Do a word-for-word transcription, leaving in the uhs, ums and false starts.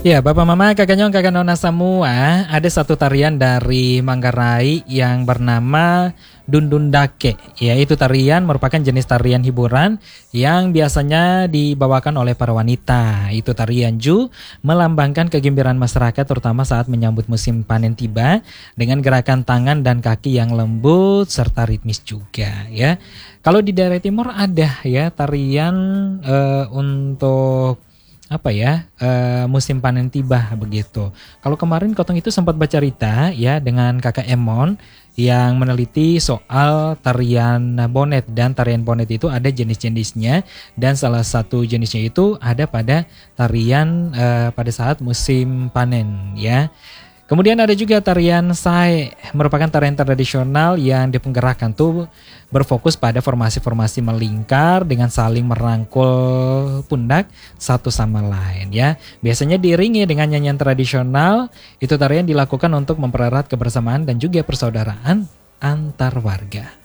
Ya, Bapak Mama, Kakak Nyong, Kakak Nona semua, ada satu tarian dari Manggarai yang bernama Dundundake. Ya, itu tarian merupakan jenis tarian hiburan yang biasanya dibawakan oleh para wanita. Itu tarian Ju melambangkan kegembiraan masyarakat terutama saat menyambut musim panen tiba dengan gerakan tangan dan kaki yang lembut serta ritmis juga ya. Kalau di daerah timur ada ya tarian eh, untuk apa ya uh, musim panen tiba begitu. Kalau kemarin Kotong itu sempat baca cerita ya dengan Kakak Emon yang meneliti soal tarian bonet, dan tarian bonet itu ada jenis-jenisnya dan salah satu jenisnya itu ada pada tarian uh, pada saat musim panen ya. Kemudian ada juga tarian Sae, merupakan tarian tradisional yang dipenggerakan tuh berfokus pada formasi-formasi melingkar dengan saling merangkul pundak satu sama lain ya. Biasanya diiringi dengan nyanyian tradisional. Itu tarian dilakukan untuk mempererat kebersamaan dan juga persaudaraan antar warga.